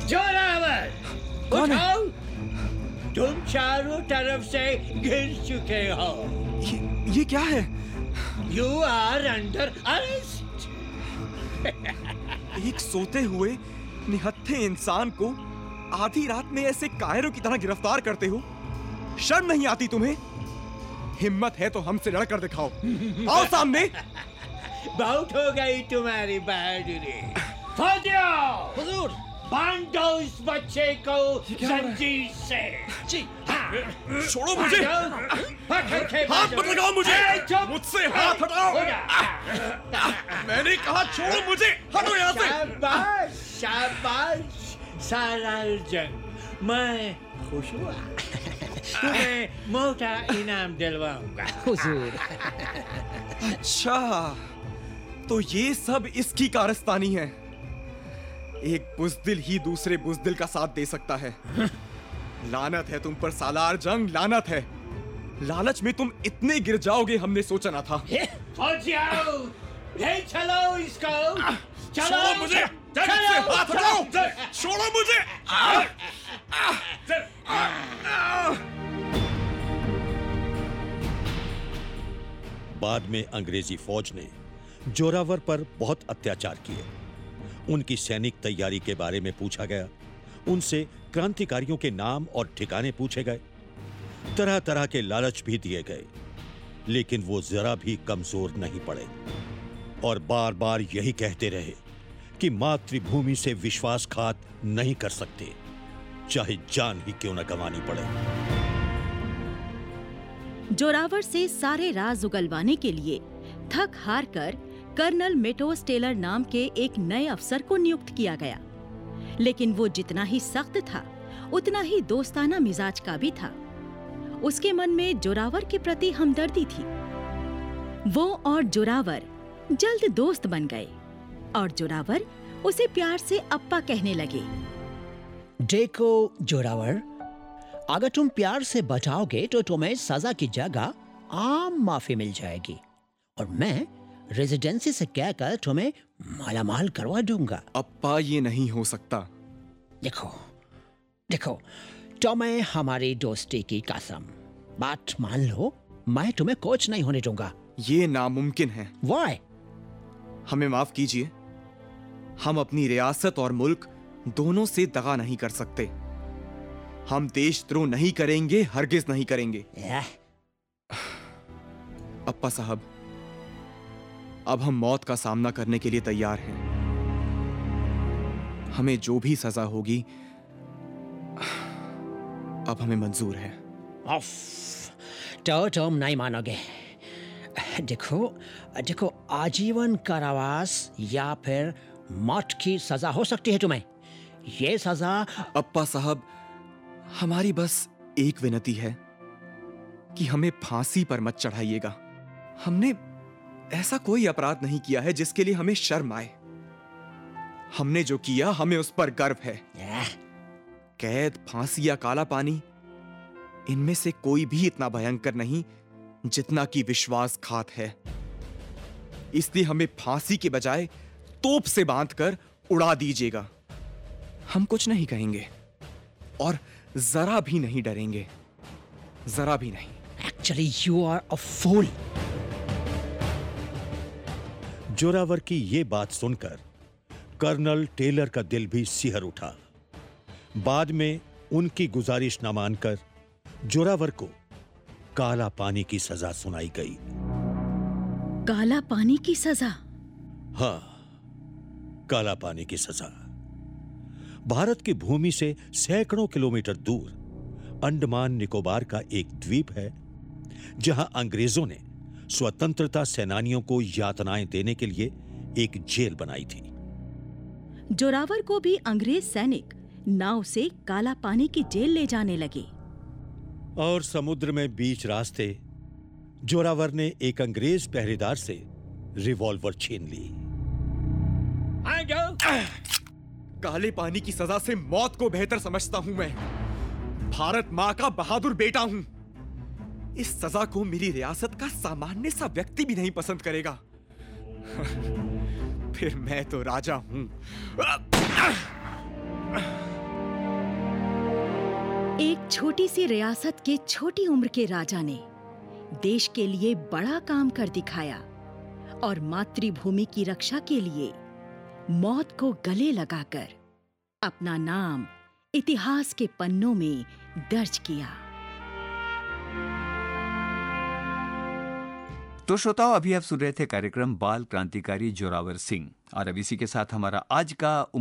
जोरावर, कौन है? उठाओ। तुम चारों तरफ से गिर चुके हो। ये क्या है? You are under arrest. एक सोते हुए निहत्थे इंसान को आधी रात में ऐसे कायरों की तरह गिरफ्तार करते हो? शर्म नहीं आती तुम्हें? हिम्मत है तो हमसे लड़कर दिखाओ। आओ सामने। बहुत हो गई तुम्हारी बहादुरी। फौजियों, हुजूर, बांध दो इस बच्चे को जंजीर से। जी। हाँ, छोड़ो मुझे। पकड़ के हाथ मत लगाओ मुझे। चुप। मुझसे हाथ हटाओ। हो जा। मैंने कहा छोड़ो मुझे। हटो यहाँ से। शाबाश, शाबाश सालार जंग। मैं खुश हुआ। तुम्हें मोटा इनाम दिलवाऊंगा। हुजूर। अच्छा, तो ये सब इसकी कारस्तानी है। एक बुज़दिल ही दूसरे बुज़दिल का साथ दे सकता है। लानत है तुम पर सालार जंग, लानत है। लालच में तुम इतने गिर जाओगे हमने सोचा ना था। फौजियों, ले चलो इसको। चलो छोड़ो मुझे। चलो, हाथ हटाओ। छोड़ो मुझे। बाद में अंग्रेजी फौज ने जोरावर पर बहुत अत्याचार किए। उनकी सैनिक तैयारी के बारे में पूछा गया, उनसे क्रांतिकारियों के नाम और ठिकाने पूछे गए, तरह तरह के लालच भी दिए गए, लेकिन वो जरा भी कमजोर नहीं पड़े और बार बार यही कहते रहे कि मातृभूमि से विश्वासघात नहीं कर सकते, चाहे जान ही क्यों न गंवानी पड़े। जोरावर से सारे राज उगलवाने के लिए थक हार कर कर्नल मेटोस टेलर नाम के एक नए अफसर को नियुक्त किया गया, लेकिन वो जितना ही सख्त था उतना ही दोस्ताना मिजाज का भी था। उसके मन में जोरावर के प्रति हमदर्दी थी। वो और जोरावर जल्द दोस्त बन गए और जोरावर उसे प्यार से अप्पा कहने लगे। देखो जोरावर, अगर तुम प्यार से बचाओगे तो तुम्हें सजा की जगह आम माफी मिल जाएगी और मैं रेजिडेंसी से कहकर तुम्हें मालामाल करवा दूंगा। अप्पा, ये नहीं हो सकता। देखो देखो, तुम्हें हमारी दोस्ती की कसम, बात मान लो, मैं तुम्हें कोच नहीं होने दूंगा। ये नामुमकिन है। Why? हमें माफ कीजिए, हम अपनी रियासत और मुल्क दोनों से दगा नहीं कर सकते। हम देशद्रोह नहीं करेंगे, हरगिज नहीं करेंगे। अप्पा साहब, अब हम मौत का सामना करने के लिए तैयार हैं। हमें जो भी सजा होगी अब हमें मंजूर है। तो तुम नहीं मानोगे। देखो देखो, आजीवन कारावास या फिर मौत की सजा हो सकती है तुम्हें। ये सजा। अप्पा साहब, हमारी बस एक विनती है कि हमें फांसी पर मत चढ़ाइएगा। हमने ऐसा कोई अपराध नहीं किया है जिसके लिए हमें शर्म आए। हमने जो किया हमें उस पर गर्व है। कैद, फांसी या काला पानी, इनमें से कोई भी इतना भयंकर नहीं जितना कि विश्वासघात है। इसलिए हमें फांसी के बजाय तोप से बांधकर उड़ा दीजिएगा। हम कुछ नहीं कहेंगे और जरा भी नहीं डरेंगे, जरा भी नहीं। Actually, you are a fool. Zorawar की ये बात सुनकर कर्नल टेलर का दिल भी सिहर उठा। बाद में उनकी गुजारिश न मानकर जोरावर को काला पानी की सजा सुनाई गई। काला पानी की सजा? हाँ, काला पानी की सजा। भारत की भूमि से सैकड़ों किलोमीटर दूर अंडमान निकोबार का एक द्वीप है, जहां अंग्रेजों ने स्वतंत्रता सेनानियों को यातनाएं देने के लिए एक जेल बनाई थी। जोरावर को भी अंग्रेज सैनिक नाव से काला पानी की जेल ले जाने लगे और समुद्र में बीच रास्ते जोरावर ने एक अंग्रेज पहरेदार से रिवॉल्वर छीन ली। काले पानी की सजा से मौत को बेहतर समझता हूं मैं। भारत मां का बहादुर बेटा हूं। इस सजा को मेरी रियासत का सामान्य सा व्यक्ति भी नहीं पसंद करेगा। फिर मैं तो राजा हूं। छोटी सी रियासत के छोटी उम्र के राजा ने देश के लिए बड़ा काम कर दिखाया और मातृभूमि की रक्षा के लिए मौत को गले लगाकर अपना नाम इतिहास के पन्नों में दर्ज किया। तो श्रोताओ, अभी आप सुन रहे थे कार्यक्रम बाल क्रांतिकारी जोरावर सिंह, और अब इसी के साथ हमारा आज का